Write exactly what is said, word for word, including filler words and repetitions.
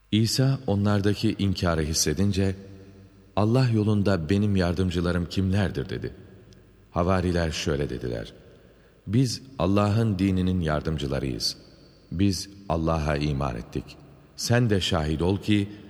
İsa onlardaki inkarı hissedince, Allah yolunda benim yardımcılarım kimlerdir dedi. Havariler şöyle dediler: Biz Allah'ın dininin yardımcılarıyız. Biz Allah'a iman ettik. Sen de şahit ol ki